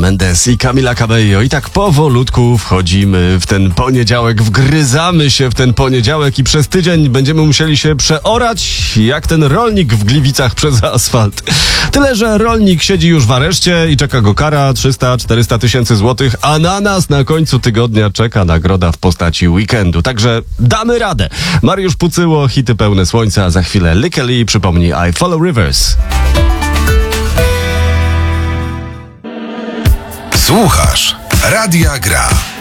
Mendes i Camila Cabello. I tak powolutku wchodzimy w ten poniedziałek, wgryzamy się w ten poniedziałek i przez tydzień będziemy musieli się przeorać jak ten rolnik w Gliwicach przez asfalt. Tyle, że rolnik siedzi już w areszcie i czeka go kara 300-400 tysięcy złotych, a na nas na końcu tygodnia czeka nagroda w postaci weekendu. Także damy radę. Mariusz Pucyło, hity pełne słońca, a za chwilę Lykke Li przypomni I Follow Rivers. Słuchasz Radia Gra.